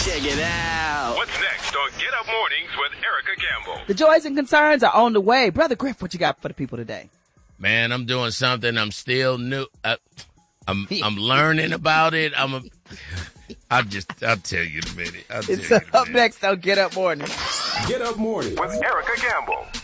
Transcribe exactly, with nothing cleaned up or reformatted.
Check it out. What's next on Get Up Mornings with Erica Campbell? The joys and concerns are on the way. Brother Griff, what you got for the people today? Man, I'm doing something. I'm still new. I, I'm I'm learning about it. I'm a. I just. I'll tell you in a minute. I'll It's tell you in a up minute. next on Get Up Morning. Get Up Mornings with Erica Campbell.